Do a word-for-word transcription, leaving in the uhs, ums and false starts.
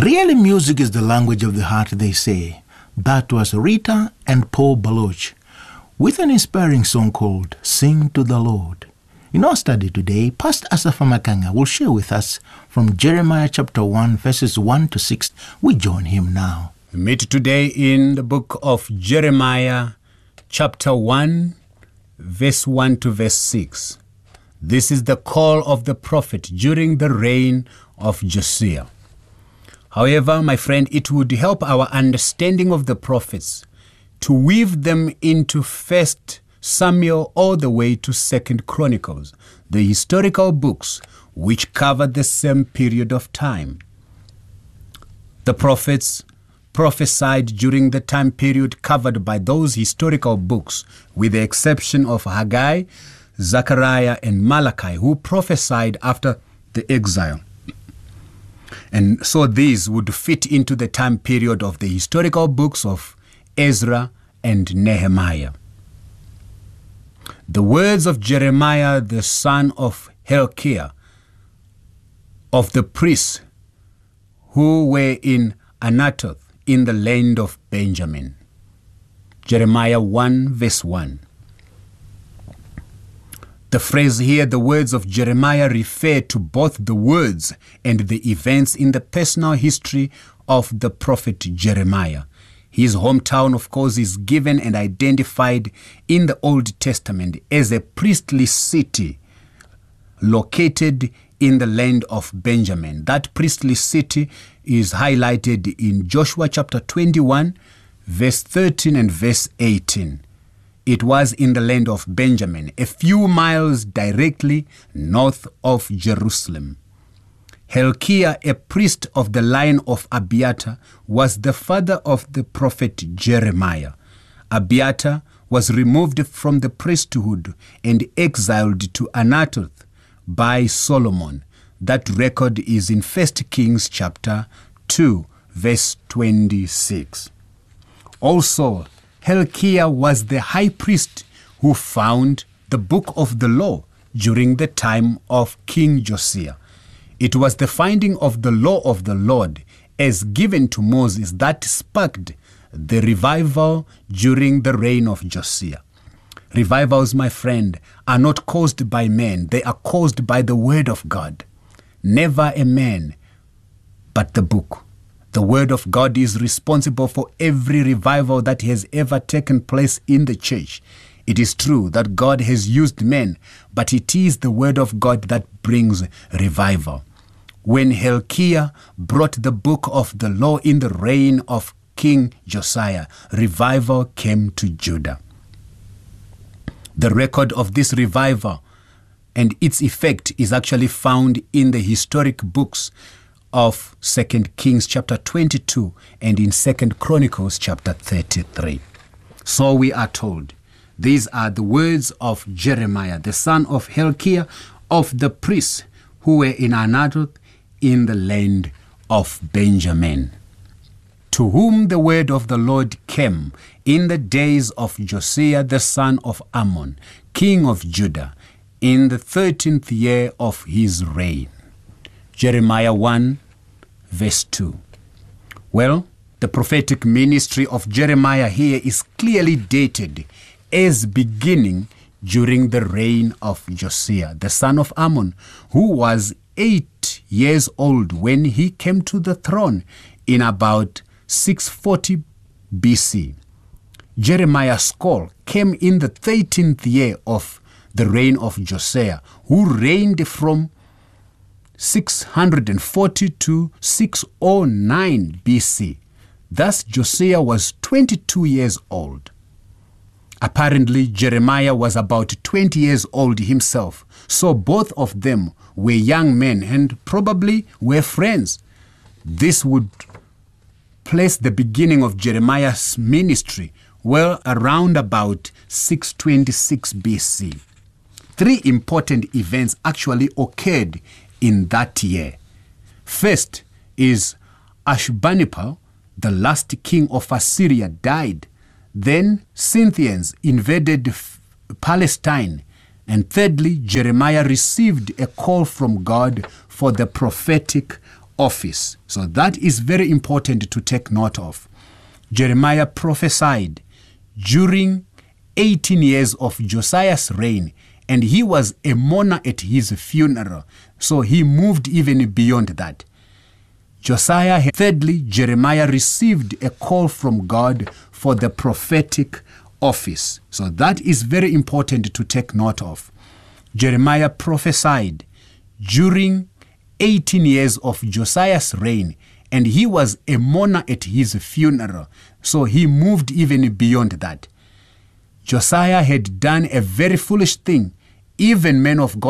Really, music is the language of the heart, they say. That was Rita and Paul Baloch with an inspiring song called Sing to the Lord. In our study today, Pastor Asafa Makanga will share with us from Jeremiah chapter one, verses one to six. We join him now. We meet today in the book of Jeremiah chapter one, verse one to verse six. This is the call of the prophet during the reign of Josiah. However, my friend, it would help our understanding of the prophets to weave them into First Samuel all the way to Second Chronicles, the historical books which cover the same period of time. The prophets prophesied during the time period covered by those historical books, with the exception of Haggai, Zechariah, and Malachi, who prophesied after the exile. And so these would fit into the time period of the historical books of Ezra and Nehemiah. The words of Jeremiah, the son of Hilkiah, of the priests who were in Anathoth in the land of Benjamin. Jeremiah one, verse one. The phrase here, the words of Jeremiah, refer to both the words and the events in the personal history of the prophet Jeremiah. His hometown, of course, is given and identified in the Old Testament as a priestly city located in the land of Benjamin. That priestly city is highlighted in Joshua chapter twenty-one, verse thirteen and verse eighteen. It was in the land of Benjamin, a few miles directly north of Jerusalem. Hilkiah, a priest of the line of Abiathar, was the father of the prophet Jeremiah. Abiathar was removed from the priesthood and exiled to Anathoth by Solomon. That record is in First Kings chapter two, verse twenty-six. Also, Hilkiah was the high priest who found the book of the law during the time of King Josiah. It was the finding of the law of the Lord as given to Moses that sparked the revival during the reign of Josiah. Revivals, my friend, are not caused by men. They are caused by the word of God. Never a man, but the book. The word of God is responsible for every revival that has ever taken place in the church. It is true that God has used men, but it is the word of God that brings revival. When Hilkiah brought the book of the law in the reign of King Josiah, revival came to Judah. The record of this revival and its effect is actually found in the historic books of Second Kings chapter twenty-two and in Second Chronicles chapter thirty-three. So we are told, these are the words of Jeremiah, the son of Hilkiah, of the priests who were in Anathoth in the land of Benjamin, to whom the word of the Lord came in the days of Josiah the son of Ammon, king of Judah, in the thirteenth year of his reign. Jeremiah one, verse two. Well, the prophetic ministry of Jeremiah here is clearly dated as beginning during the reign of Josiah, the son of Ammon, who was eight years old when he came to the throne in about six forty B C. Jeremiah's call came in the thirteenth year of the reign of Josiah, who reigned from six hundred forty to six oh nine B C. Thus Josiah was twenty-two years old. Apparently, Jeremiah was about twenty years old himself, so both of them were young men and probably were friends. This would place the beginning of Jeremiah's ministry well around about six twenty-six B C. Three important events actually occurred in that year. First is Ashurbanipal, the last king of Assyria, died. Then Scythians invaded Palestine. And thirdly, Jeremiah received a call from God for the prophetic office. So that is very important to take note of. Jeremiah prophesied during eighteen years of Josiah's reign, and he was a mourner at his funeral. So he moved even beyond that. Josiah, thirdly, Jeremiah received a call from God for the prophetic office. So that is very important to take note of. Jeremiah prophesied during eighteen years of Josiah's reign, and he was a mourner at his funeral. So he moved even beyond that. Josiah had done a very foolish thing. Even men of God